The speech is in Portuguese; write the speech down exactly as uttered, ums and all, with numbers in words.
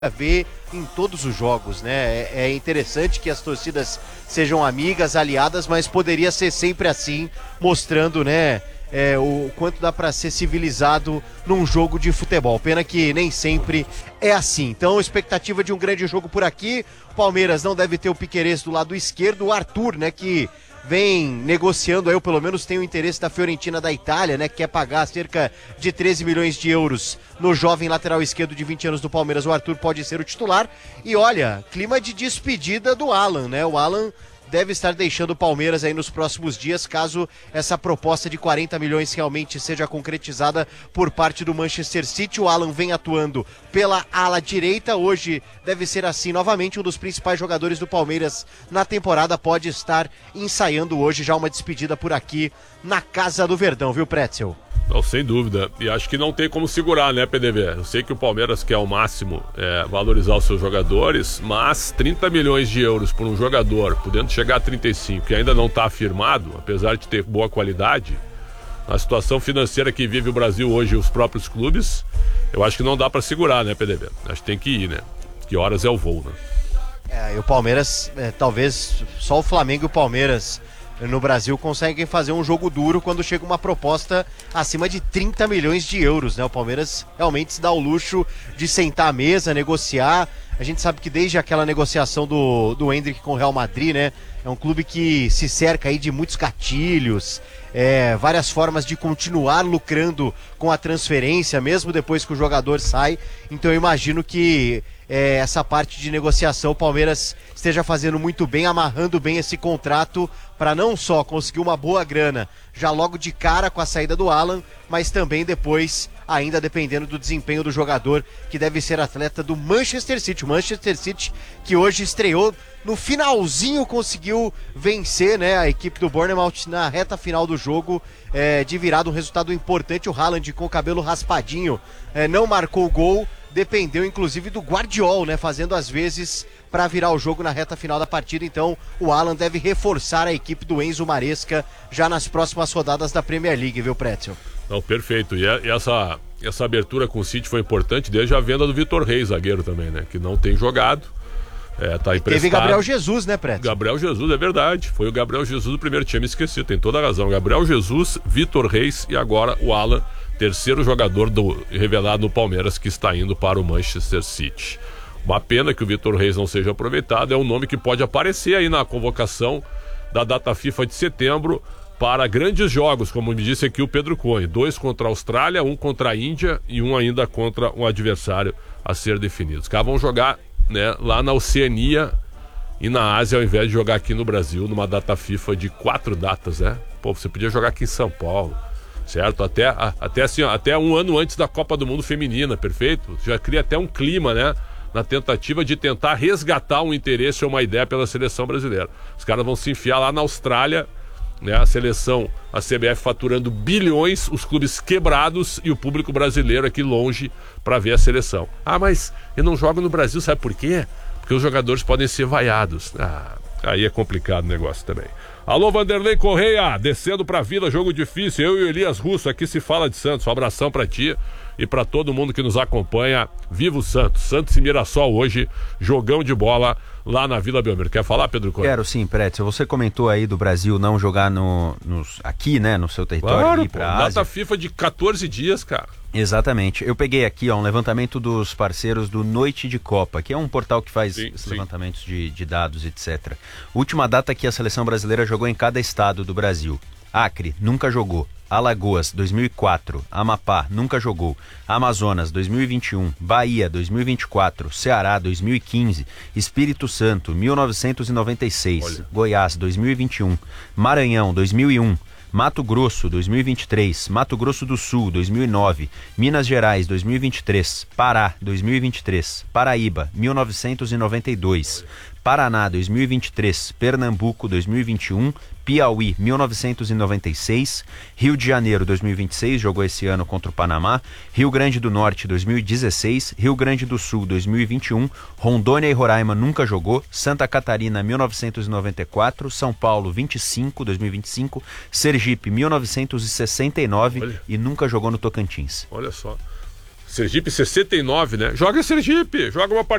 ver em todos os jogos, né? É, é interessante que as torcidas sejam amigas, aliadas, mas poderia ser sempre assim, mostrando, né, é, o quanto dá para ser civilizado num jogo de futebol. Pena que nem sempre é assim. Então, expectativa de um grande jogo por aqui. O Palmeiras não deve ter o Piquerez do lado esquerdo, o Arthur, né, que vem negociando aí, ou pelo menos tem o interesse da Fiorentina da Itália, né, que quer pagar cerca de treze milhões de euros no jovem lateral esquerdo de vinte anos do Palmeiras. O Arthur pode ser o titular. E olha, clima de despedida do Alan, né? O Alan deve estar deixando o Palmeiras aí nos próximos dias, caso essa proposta de quarenta milhões realmente seja concretizada por parte do Manchester City. O Alan vem atuando pela ala direita, hoje deve ser assim novamente, um dos principais jogadores do Palmeiras na temporada, pode estar ensaiando hoje já uma despedida por aqui na Casa do Verdão, viu, Pretzel? Não, sem dúvida, e acho que não tem como segurar, né, P D V? Eu sei que o Palmeiras quer ao máximo é, valorizar os seus jogadores, mas trinta milhões de euros por um jogador, podendo chegar a trinta e cinco, que ainda não está afirmado, apesar de ter boa qualidade, na situação financeira que vive o Brasil hoje e os próprios clubes, eu acho que não dá para segurar, né, P D V? Acho que tem que ir, né? Que horas é o voo, né? É, e o Palmeiras, é, talvez só o Flamengo e o Palmeiras no Brasil conseguem fazer um jogo duro quando chega uma proposta acima de trinta milhões de euros, né? O Palmeiras realmente se dá o luxo de sentar à mesa, negociar. A gente sabe que desde aquela negociação do, do Endrick com o Real Madrid, né? É um clube que se cerca aí de muitos gatilhos, é, várias formas de continuar lucrando com a transferência, mesmo depois que o jogador sai. Então eu imagino que é, essa parte de negociação o Palmeiras esteja fazendo muito bem, amarrando bem esse contrato para não só conseguir uma boa grana já logo de cara com a saída do Alan, mas também depois, ainda dependendo do desempenho do jogador, que deve ser atleta do Manchester City. O Manchester City que hoje estreou no finalzinho, conseguiu vencer, né, a equipe do Bournemouth na reta final do jogo, é, de virada, um resultado importante. O Haaland com o cabelo raspadinho é, não marcou o gol, dependeu inclusive do Guardiol, né, fazendo as vezes para virar o jogo na reta final da partida. Então o Alan deve reforçar a equipe do Enzo Maresca já nas próximas rodadas da Premier League, viu, Pretzel? Não, perfeito. E essa, essa abertura com o City foi importante desde a venda do Vitor Reis, zagueiro também, né, que não tem jogado. É, tá emprestado. Teve Gabriel Jesus, né, Pretzel? Gabriel Jesus, é verdade. Foi o Gabriel Jesus do primeiro time, esqueci, tem toda a razão. Gabriel Jesus, Vitor Reis e agora o Alan, terceiro jogador do, revelado no Palmeiras, que está indo para o Manchester City. Uma pena que o Vitor Reis não seja aproveitado, é um nome que pode aparecer aí na convocação da data FIFA de setembro para grandes jogos, como me disse aqui o Pedro Cunha. Dois contra a Austrália, um contra a Índia e um ainda contra um adversário a ser definido. Os caras vão jogar, né, lá na Oceania e na Ásia, ao invés de jogar aqui no Brasil, numa data FIFA de quatro datas, né? Pô, você podia jogar aqui em São Paulo, certo? Até, até, assim, ó, até um ano antes da Copa do Mundo Feminina, perfeito? Já cria até um clima, né? Na tentativa de tentar resgatar um interesse ou uma ideia pela seleção brasileira. Os caras vão se enfiar lá na Austrália, né? A seleção, a C B F faturando bilhões, os clubes quebrados e o público brasileiro aqui longe para ver a seleção. Ah, mas eu não jogo no Brasil, sabe por quê? Porque os jogadores podem ser vaiados. Ah, aí é complicado o negócio também. Alô, Vanderlei Correia, descendo pra Vila, jogo difícil. Eu e o Elias Russo, aqui se fala de Santos. Um abração pra ti e pra todo mundo que nos acompanha. Viva o Santos! Santos e Mirassol hoje, jogão de bola lá na Vila Belmiro. Quer falar, Pedro Coelho? Quero sim, Pretzel. Você comentou aí do Brasil não jogar no, nos, aqui, né, no seu território. Claro, ir pra pô, Ásia. data FIFA de catorze dias, cara. Exatamente. Eu peguei aqui, ó, um levantamento dos parceiros do Noite de Copa, que é um portal que faz sim, esses sim. levantamentos de, de dados, etcétera. Última data que a seleção brasileira jogou em cada estado do Brasil. Acre, nunca jogou. Alagoas, dois mil e quatro. Amapá, nunca jogou. Amazonas, dois mil e vinte e um. Bahia, dois mil e vinte e quatro. Ceará, dois mil e quinze. Espírito Santo, mil novecentos e noventa e seis. Olha. Goiás, dois mil e vinte e um. Maranhão, dois mil e um. Mato Grosso, dois mil e vinte e três, Mato Grosso do Sul, dois mil e nove, Minas Gerais, dois mil e vinte e três, Pará, dois mil e vinte e três, Paraíba, mil novecentos e noventa e dois, Paraná, dois mil e vinte e três, Pernambuco, dois mil e vinte e um, Piauí, mil novecentos e noventa e seis, Rio de Janeiro, dois mil e vinte e seis, jogou esse ano contra o Panamá, Rio Grande do Norte, dois mil e dezesseis, Rio Grande do Sul, dois mil e vinte e um, Rondônia e Roraima nunca jogou, Santa Catarina, mil novecentos e noventa e quatro, São Paulo, vinte e cinco, dois mil e vinte e cinco, Sergipe, mil novecentos e sessenta e nove. Olha. E nunca jogou no Tocantins. Olha só. Sergipe sessenta e nove, né? Joga Sergipe, joga uma